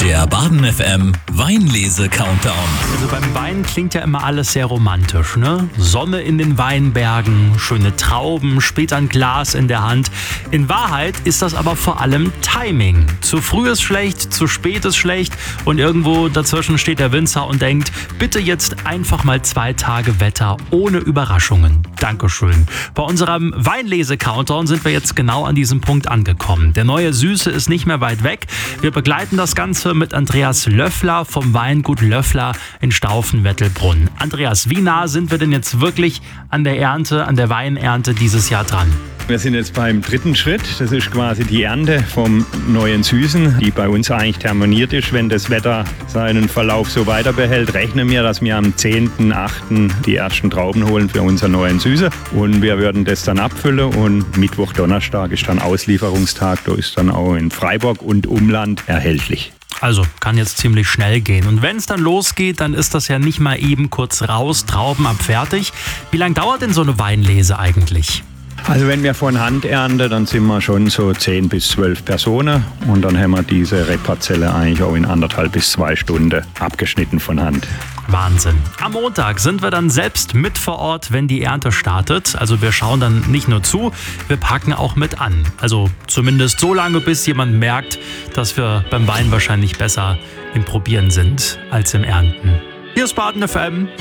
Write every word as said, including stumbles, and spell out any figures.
Der Baden F M Weinlese-Countdown. Also beim Wein klingt ja immer alles sehr romantisch, ne? Sonne in den Weinbergen, schöne Trauben, später ein Glas in der Hand. In Wahrheit ist das aber vor allem Timing. Zu früh ist schlecht, zu spät ist schlecht und irgendwo dazwischen steht der Winzer und denkt, bitte jetzt einfach mal zwei Tage Wetter ohne Überraschungen. Dankeschön. Bei unserem Weinlese-Countdown sind wir jetzt genau an diesem Punkt angekommen. Der neue Süße ist nicht mehr weit weg. Wir begleiten das Ganze mit Andreas Löffler vom Weingut Löffler in Staufen-Wettelbrunn. Andreas, wie nah sind wir denn jetzt wirklich an der Ernte, an der Weinernte dieses Jahr dran? Wir sind jetzt beim dritten Schritt. Das ist quasi die Ernte vom neuen Süßen, die bei uns eigentlich terminiert ist. Wenn das Wetter seinen Verlauf so weiter behält, rechnen wir, dass wir am zehnten achten die ersten Trauben holen für unseren neuen Süße. Und wir würden das dann abfüllen und Mittwoch, Donnerstag ist dann Auslieferungstag. Da ist dann auch in Freiburg und Umland erhältlich. Also kann jetzt ziemlich schnell gehen. Und wenn es dann losgeht, dann ist das ja nicht mal eben kurz raus, Trauben ab, fertig. Wie lange dauert denn so eine Weinlese eigentlich? Also wenn wir von Hand ernten, dann sind wir schon so zehn bis zwölf Personen und dann haben wir diese Reparzelle eigentlich auch in anderthalb bis zwei Stunden abgeschnitten von Hand. Wahnsinn. Am Montag sind wir dann selbst mit vor Ort, wenn die Ernte startet. Also wir schauen dann nicht nur zu, wir packen auch mit an. Also zumindest so lange, bis jemand merkt, dass wir beim Wein wahrscheinlich besser im Probieren sind als im Ernten. Hier ist Baden F M.